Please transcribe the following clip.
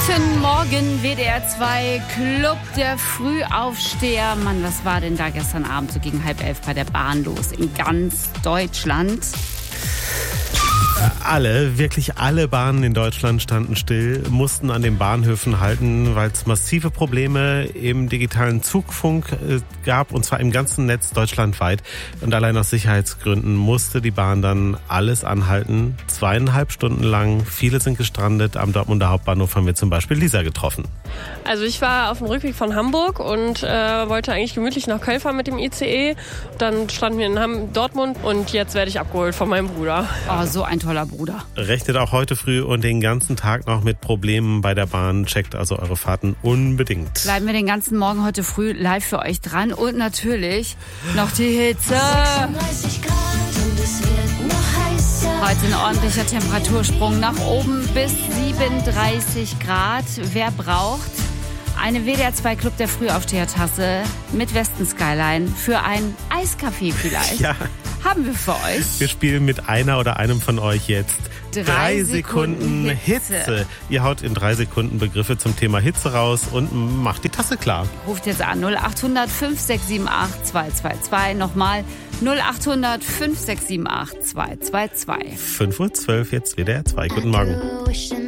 Guten Morgen, WDR 2, Club der Frühaufsteher. Mann, was war denn da gestern Abend so gegen 10:30 bei der Bahn los in ganz Deutschland? Wirklich alle Bahnen in Deutschland standen still, mussten an den Bahnhöfen halten, weil es massive Probleme im digitalen Zugfunk gab, und zwar im ganzen Netz deutschlandweit. Und allein aus Sicherheitsgründen musste die Bahn dann alles anhalten, 2,5 Stunden lang. Viele sind gestrandet. Am Dortmunder Hauptbahnhof haben wir zum Beispiel Lisa getroffen. Also ich war auf dem Rückweg von Hamburg und wollte eigentlich gemütlich nach Köln fahren mit dem ICE. Dann standen wir in Dortmund und jetzt werde ich abgeholt von meinem Bruder. Oh, so ein toller Bruder. Rechnet auch heute früh und den ganzen Tag noch mit Problemen bei der Bahn. Checkt also eure Fahrten unbedingt. Bleiben wir den ganzen Morgen heute früh live für euch dran und natürlich noch die Hitze. 36 Grad und es wird noch heißer. Heute ein ordentlicher Temperatursprung nach oben bis 37 Grad. Wer braucht eine WDR 2 Club der Frühaufsteher-Tasse mit Westen Skyline für ein Eiskaffee vielleicht? Ja. Haben wir für euch. Wir spielen mit einer oder einem von euch jetzt 3 Sekunden Hitze. Ihr haut in 3 Sekunden Begriffe zum Thema Hitze raus und macht die Tasse klar. Ruft jetzt an 0800 5678 222. Nochmal 0800 5678 222. 5:12 Uhr jetzt WDR 2. Guten Morgen.